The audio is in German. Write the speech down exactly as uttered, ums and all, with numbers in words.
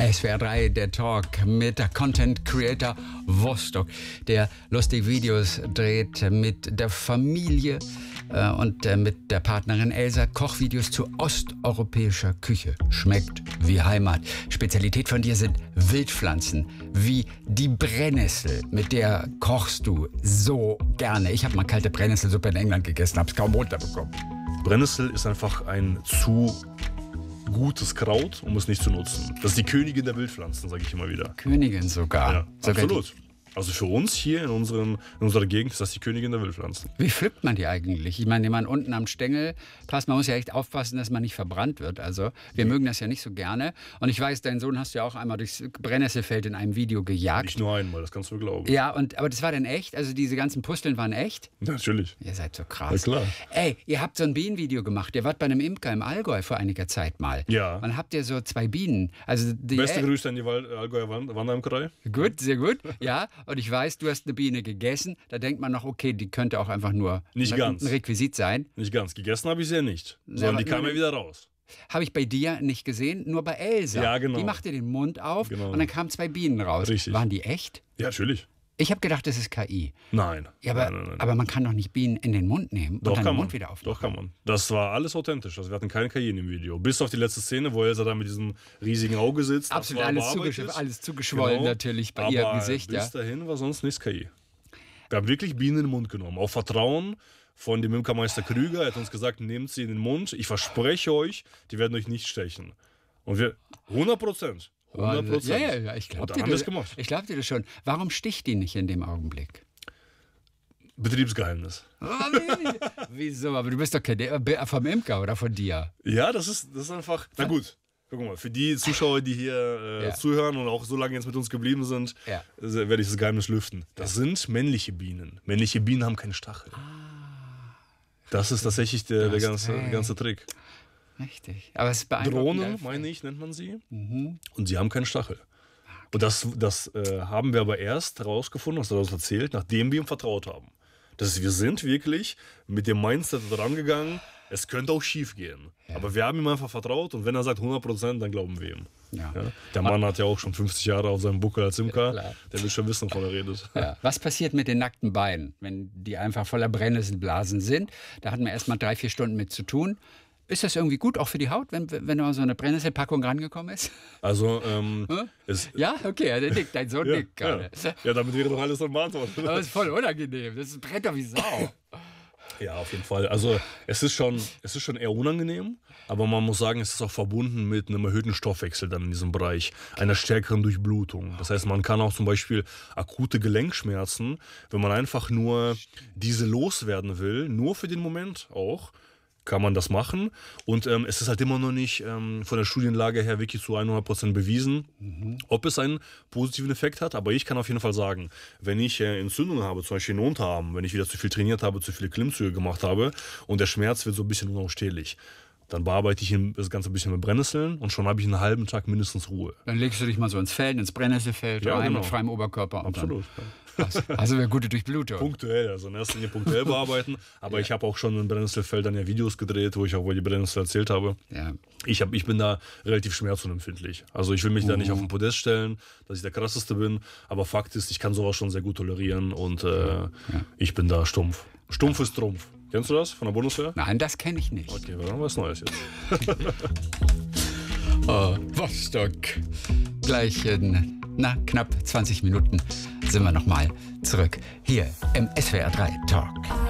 S W R drei, der Talk mit der Content Creator Vostok, der lustige Videos dreht mit der Familie äh, und äh, mit der Partnerin Elsa. Kochvideos zu osteuropäischer Küche. Schmeckt wie Heimat. Spezialität von dir sind Wildpflanzen, wie die Brennnessel. Mit der kochst du so gerne. Ich habe mal kalte Brennnesselsuppe in England gegessen, habe es kaum runterbekommen. Brennnessel ist einfach ein zu gutes Kraut, um es nicht zu nutzen. Das ist die Königin der Wildpflanzen, sage ich immer wieder. Königin sogar. Ja, sogar absolut. Also für uns hier in, unserem, in unserer Gegend ist das die Königin der Wildpflanzen. Wie pflückt man die eigentlich? Ich meine, die man unten am Stängel passt, man muss ja echt aufpassen, dass man nicht verbrannt wird. Also wir mhm. mögen das ja nicht so gerne. Und ich weiß, deinen Sohn hast du ja auch einmal durchs Brennnesselfeld in einem Video gejagt. Nicht nur einmal, das kannst du glauben. Ja, und, aber das war dann echt? Also diese ganzen Pusteln waren echt? Natürlich. Ihr seid so krass. Ja, klar. Ey, ihr habt so ein Bienenvideo gemacht. Ihr wart bei einem Imker im Allgäu vor einiger Zeit mal. Ja. Und habt ihr so zwei Bienen. Also die Beste Grüße an die Allgäuer Wanderimkerei. Gut, sehr gut. Ja, und ich weiß, du hast eine Biene gegessen, da denkt man noch, okay, die könnte auch einfach nur nicht ein, ganz. ein Requisit sein. Nicht ganz. Gegessen habe ich sie ja nicht, sondern ja, die kam ja wieder raus. Habe ich bei dir nicht gesehen, nur bei Elsa. Ja, genau. Die machte den Mund auf genau. und dann kamen zwei Bienen raus. Richtig. Waren die echt? Ja, natürlich. Ich habe gedacht, das ist K I. Nein. Ja, aber, nein, nein, nein. aber man kann doch nicht Bienen in den Mund nehmen doch, und dann kann den man. Mund wieder aufmachen. Doch, kann man. Das war alles authentisch. Also wir hatten keine K I in dem Video. Bis auf die letzte Szene, wo Elsa da mit diesem riesigen Auge sitzt. Absolut, alles, zugesch alles zugeschwollen genau. natürlich bei aber ihrem Gesicht. bis ja. dahin war sonst nichts K I. Wir haben wirklich Bienen in den Mund genommen. Auf Vertrauen von dem Imkermeister Krüger. Er hat uns gesagt, nehmt sie in den Mund. Ich verspreche euch, die werden euch nicht stechen. Und wir, hundert Prozent. hundert Prozent. Ja, ja, ja, ich glaube dir, haben wir es gemacht. Ich glaub dir das schon. Warum sticht die nicht in dem Augenblick? Betriebsgeheimnis. Wieso? Aber du bist doch kein, vom Imker oder von dir? Ja, das ist, das ist einfach... Na gut. Guck mal, für die Zuschauer, die hier äh, ja. zuhören und auch so lange jetzt mit uns geblieben sind, ja. werde ich das Geheimnis lüften. Das ja. sind männliche Bienen. Männliche Bienen haben keinen Stachel. Ah, das ist tatsächlich der, der ganze, der ganze Trick. Richtig. Aber es ist beeindruckend. Drohne, meine ich, nennt man sie. Mhm. Und sie haben keinen Stachel. Okay. Und das, das äh, haben wir aber erst herausgefunden, hast du das erzählt, nachdem wir ihm vertraut haben. Das ist, wir sind wirklich mit dem Mindset dran gegangen, es könnte auch schief gehen. Ja. Aber wir haben ihm einfach vertraut und wenn er sagt hundert Prozent, dann glauben wir ihm. Ja. Ja? Der Mann hat ja auch schon fünfzig Jahre auf seinem Buckel als Imker. Ja, der will schon wissen, wovon er redet. Ja. Was passiert mit den nackten Beinen, wenn die einfach voller Brennnesselblasen sind? Da hatten wir erst mal drei, vier Stunden mit zu tun. Ist das irgendwie gut, auch für die Haut, wenn, wenn da so eine Brennnesselpackung rangekommen ist? Also, ähm... Hm? es, ja, okay, der nickt, dein Sohn ja, nickt gerade. Ja. ja, damit wäre doch alles dann beantwortet. Aber das ist voll unangenehm, das brennt doch wie Sau. Ja, auf jeden Fall. Also es ist, schon, es ist schon eher unangenehm, aber man muss sagen, es ist auch verbunden mit einem erhöhten Stoffwechsel dann in diesem Bereich, einer stärkeren Durchblutung. Das heißt, man kann auch zum Beispiel akute Gelenkschmerzen, wenn man einfach nur diese loswerden will, nur für den Moment auch, kann man das machen. Und ähm, es ist halt immer noch nicht ähm, von der Studienlage her wirklich zu hundert Prozent bewiesen, mhm. ob es einen positiven Effekt hat. Aber ich kann auf jeden Fall sagen, wenn ich äh, Entzündungen habe, zum Beispiel in den Unterarmen, wenn ich wieder zu viel trainiert habe, zu viele Klimmzüge gemacht habe und der Schmerz wird so ein bisschen unausstehlich, dann bearbeite ich das Ganze ein bisschen mit Brennnesseln und schon habe ich einen halben Tag mindestens Ruhe. Dann legst du dich mal so ins Feld, ins Brennnesselfeld, ja, rein genau. mit freiem Oberkörper. Und absolut. Dann also eine gute Durchblutung. Punktuell, also in erster Linie punktuell bearbeiten. Aber ja. ich habe auch schon in Brennnesselfeldern ja Videos gedreht, wo ich auch über die Brennnessel erzählt habe. Ja. Ich, hab, ich bin da relativ schmerzunempfindlich. Also ich will mich uh. da nicht auf den Podest stellen, dass ich der Krasseste bin. Aber Fakt ist, ich kann sowas schon sehr gut tolerieren und äh, ja. ich bin da stumpf. Stumpf ist Trumpf. Kennst du das von der Bundeswehr? Nein, das kenne ich nicht. Okay, wir haben was Neues jetzt. oh, Vostok. Gleich in na, knapp zwanzig Minuten sind wir nochmal zurück hier im S W R drei Talk.